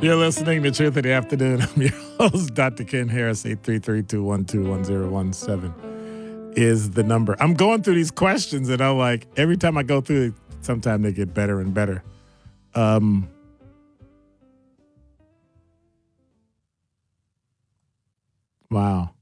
You're listening to Truth in the Afternoon. I'm your host, Dr. Ken Harris. 833-212-1017 is the number. I'm going through these questions, and I'm like, every time I go through it, sometimes they get better and better. Wow.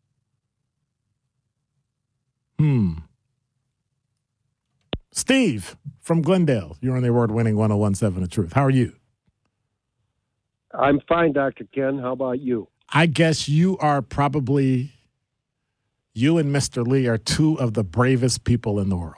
Steve from Glendale. You're on the award-winning 1017 The Truth. How are you? I'm fine, Dr. Ken. How about you? I guess you and Mr. Lee are two of the bravest people in the world.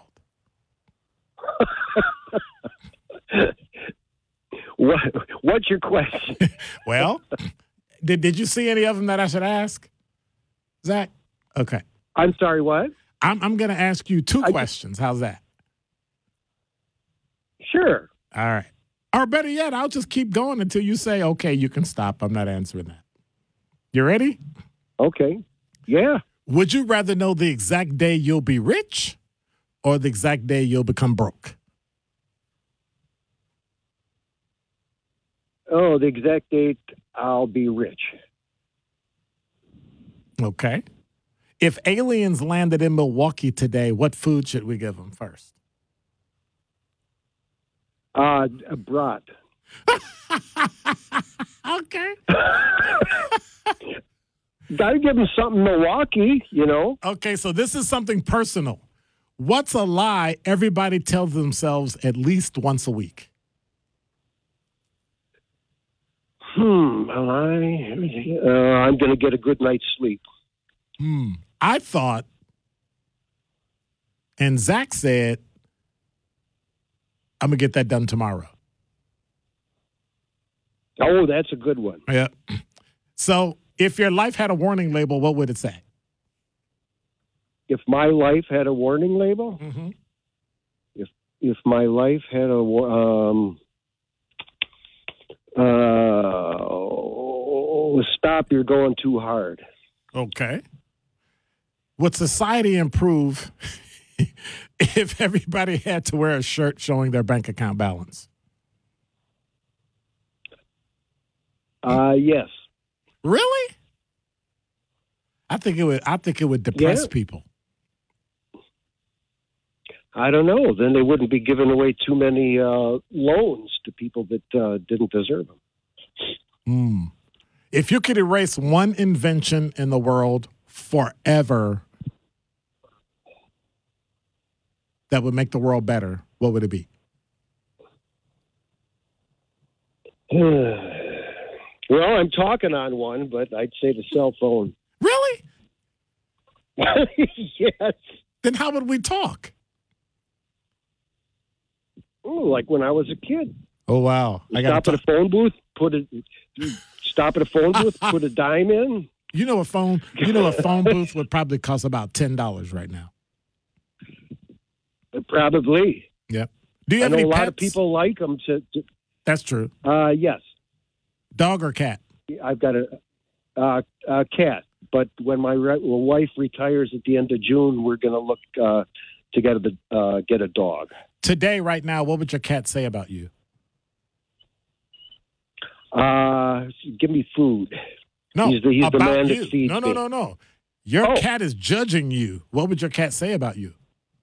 What's your question? Well, did you see any of them that I should ask, Zach? Okay. I'm sorry, what? I'm going to ask you two questions. How's that? Sure. All right. Or better yet, I'll just keep going until you say, okay, you can stop. I'm not answering that. You ready? Okay. Yeah. Would you rather know the exact day you'll be rich or the exact day you'll become broke? Oh, the exact date I'll be rich. Okay. If aliens landed in Milwaukee today, what food should we give them first? A brat. Okay. Gotta give them something Milwaukee, you know. Okay, so this is something personal. What's a lie everybody tells themselves at least once a week? A lie. I'm gonna get a good night's sleep. I thought, and Zach said, I'm going to get that done tomorrow. Oh, that's a good one. Yeah. So if your life had a warning label, what would it say? If my life had a warning label? Mm-hmm. If my life had a stop, you're going too hard. Okay. Would society improve if everybody had to wear a shirt showing their bank account balance? Yes. Really? I think it would depress people. I don't know. Then they wouldn't be giving away too many loans to people that didn't deserve them. If you could erase one invention in the world forever that would make the world better, what would it be? Well, I'm talking on one, but I'd say the cell phone. Really? Yes. Then how would we talk? Oh, like when I was a kid. Oh, wow. Stop at a phone booth, put a dime in. You know a phone booth would probably cost about $10 right now. Probably. Yep. Do you have I know any a lot pets? of people like them. That's true. Yes. Dog or cat? I've got a cat, but when my wife retires at the end of June, we're going to look to get a dog. Today, right now, what would your cat say about you? Give me food. No, he's the about man you. that feeds me. No. Your cat is judging you. What would your cat say about you?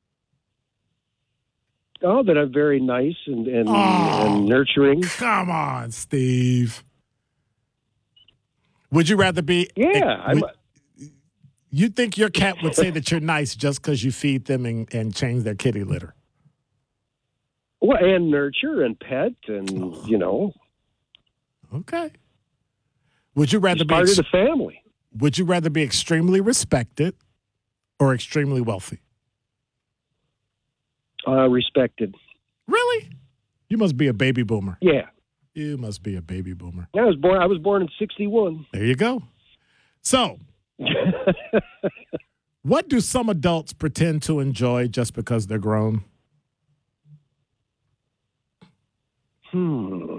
Oh, that I'm very nice and nurturing. Come on, Steve. Would you rather be? Yeah. You think your cat would say that you're nice just because you feed them and change their kitty litter? Well, and nurture and pet and, Okay. Would you rather be part of the family? Would you rather be extremely respected or extremely wealthy? Respected. Really? You must be a baby boomer. Yeah. You must be a baby boomer. Yeah, I was born in 1961. There you go. So, what do some adults pretend to enjoy just because they're grown? I